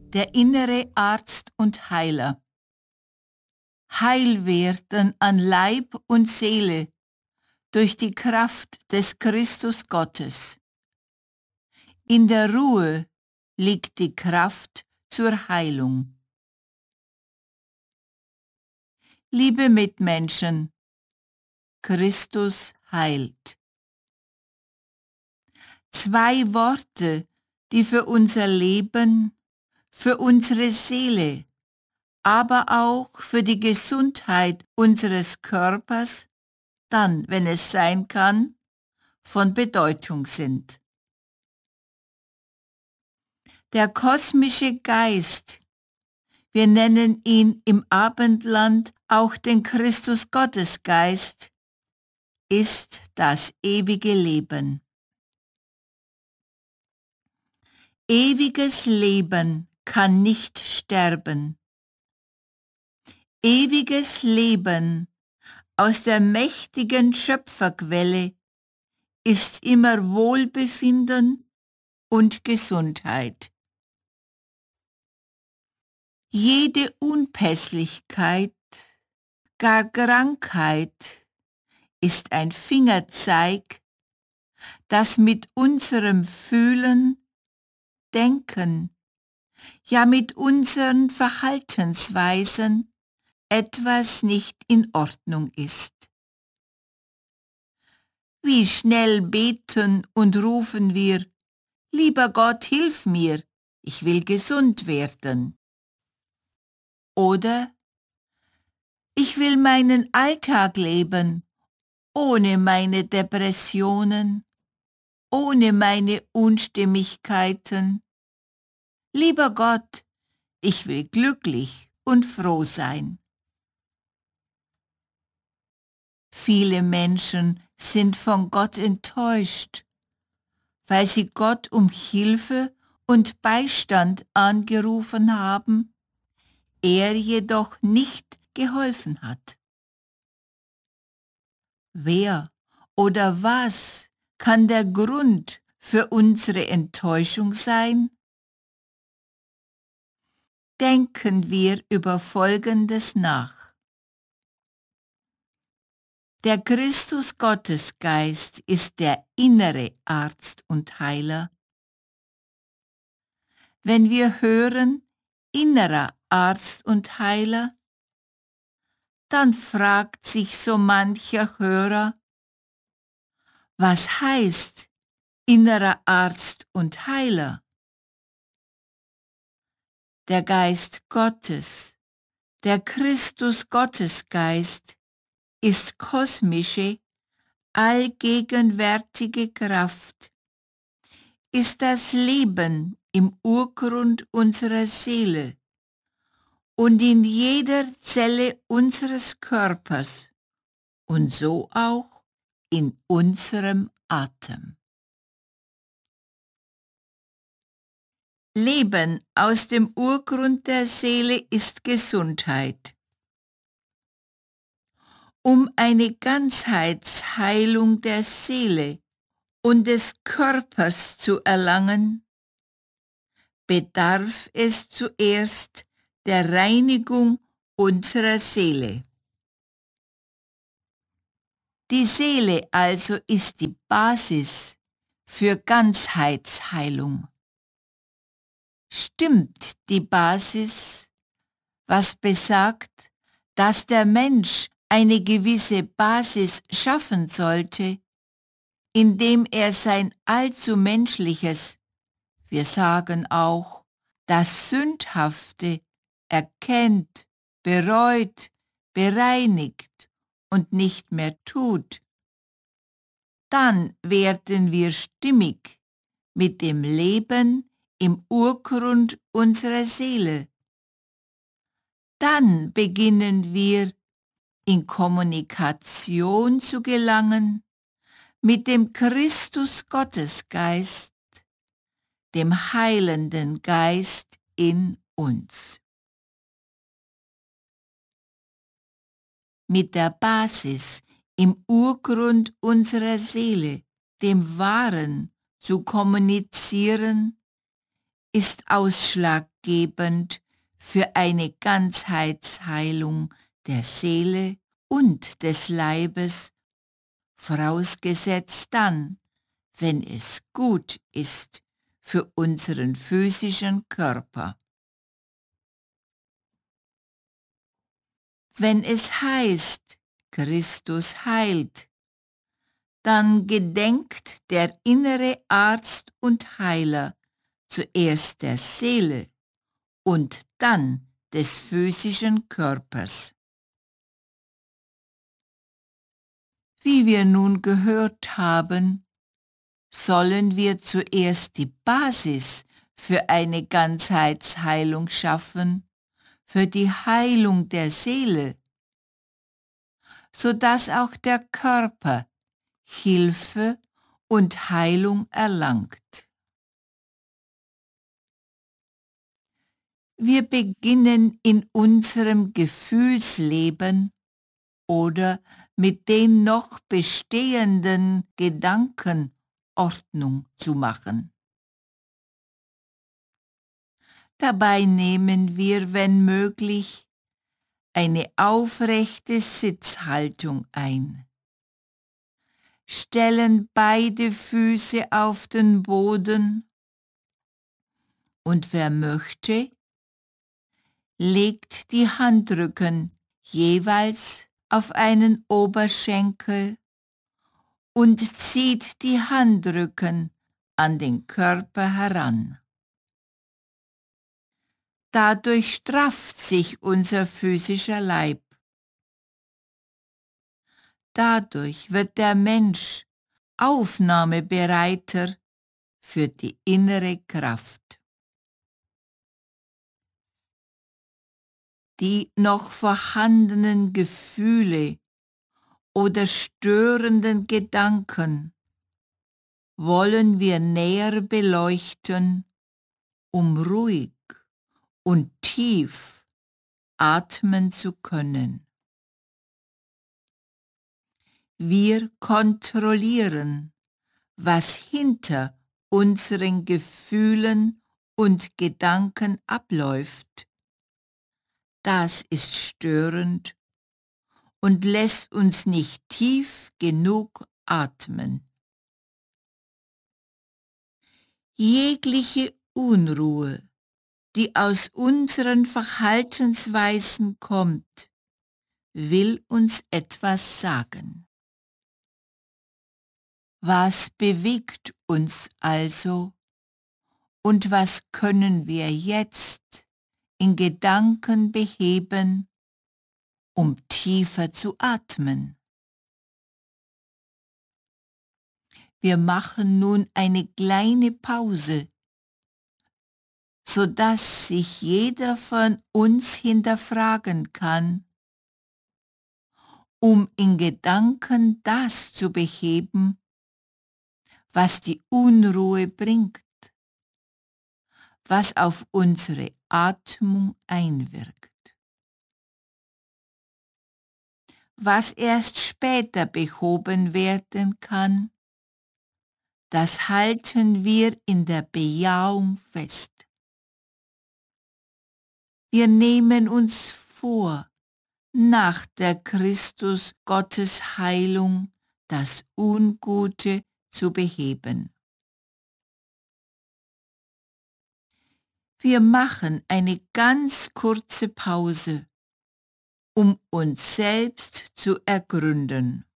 der innere Arzt und Heiler. Heil werden an Leib und Seele durch die Kraft des Christus Gottes. In der Ruhe liegt die Kraft zur Heilung. Liebe Mitmenschen, Christus heilt. 2 Worte, die für unser Leben, für unsere Seele, aber auch für die Gesundheit unseres Körpers, dann, wenn es sein kann, von Bedeutung sind. Der kosmische Geist, wir nennen ihn im Abendland auch den Christus-Gottes-Geist, ist das ewige Leben. Ewiges Leben kann nicht sterben. Ewiges Leben aus der mächtigen Schöpferquelle ist immer Wohlbefinden und Gesundheit. Jede Unpässlichkeit, gar Krankheit ist ein Fingerzeig, dass mit unserem Fühlen, Denken, ja mit unseren Verhaltensweisen etwas nicht in Ordnung ist. Wie schnell beten und rufen wir: Lieber Gott, hilf mir, ich will gesund werden. Oder: Ich will meinen Alltag leben, ohne meine Depressionen, ohne meine Unstimmigkeiten. Lieber Gott, ich will glücklich und froh sein. Viele Menschen sind von Gott enttäuscht, weil sie Gott um Hilfe und Beistand angerufen haben, er jedoch nicht geholfen hat. Wer oder was kann der Grund für unsere Enttäuschung sein? Denken wir über Folgendes nach. Der Christus-Gottesgeist ist der innere Arzt und Heiler. Wenn wir hören, innerer Arzt und Heiler, dann fragt sich so mancher Hörer: Was heißt innerer Arzt und Heiler? Der Geist Gottes, der Christus-Gottesgeist, ist kosmische, allgegenwärtige Kraft, ist das Leben im Urgrund unserer Seele und in jeder Zelle unseres Körpers und so auch in unserem Atem. Leben aus dem Urgrund der Seele ist Gesundheit. Um eine Ganzheitsheilung der Seele und des Körpers zu erlangen, bedarf es zuerst der Reinigung unserer Seele. Die Seele also ist die Basis für Ganzheitsheilung. Stimmt die Basis, was besagt, dass der Mensch eine gewisse Basis schaffen sollte, indem er sein allzu menschliches, wir sagen auch das Sündhafte, erkennt, bereut, bereinigt und nicht mehr tut, dann werden wir stimmig mit dem Leben im Urgrund unserer Seele. Dann beginnen wir in Kommunikation zu gelangen mit dem Christus-Gottesgeist, dem heilenden Geist in uns. Mit der Basis im Urgrund unserer Seele, dem Wahren, zu kommunizieren, ist ausschlaggebend für eine Ganzheitsheilung der Seele und des Leibes, vorausgesetzt dann, wenn es gut ist für unseren physischen Körper. Wenn es heißt, Christus heilt, dann gedenkt der innere Arzt und Heiler zuerst der Seele und dann des physischen Körpers. Wie wir nun gehört haben, sollen wir zuerst die Basis für eine Ganzheitsheilung schaffen, für die Heilung der Seele, sodass auch der Körper Hilfe und Heilung erlangt. Wir beginnen in unserem Gefühlsleben oder mit den noch bestehenden Gedanken Ordnung zu machen. Dabei nehmen wir, wenn möglich, eine aufrechte Sitzhaltung ein, stellen beide Füße auf den Boden und wer möchte, legt die Handrücken jeweils auf einen Oberschenkel und zieht die Handrücken an den Körper heran. Dadurch strafft sich unser physischer Leib. Dadurch wird der Mensch aufnahmebereiter für die innere Kraft. Die noch vorhandenen Gefühle oder störenden Gedanken wollen wir näher beleuchten, um ruhig und tief atmen zu können. Wir kontrollieren, was hinter unseren Gefühlen und Gedanken abläuft. Das ist störend und lässt uns nicht tief genug atmen. Jegliche Unruhe, die aus unseren Verhaltensweisen kommt, will uns etwas sagen. Was bewegt uns also und was können wir jetzt in Gedanken beheben, um tiefer zu atmen? Wir machen nun eine kleine Pause, sodass sich jeder von uns hinterfragen kann, um in Gedanken das zu beheben, was die Unruhe bringt, was auf unsere Atmung einwirkt. Was erst später behoben werden kann, das halten wir in der Bejahung fest. Wir nehmen uns vor, nach der Christus Gottes Heilung das Ungute zu beheben. Wir machen eine ganz kurze Pause, um uns selbst zu ergründen.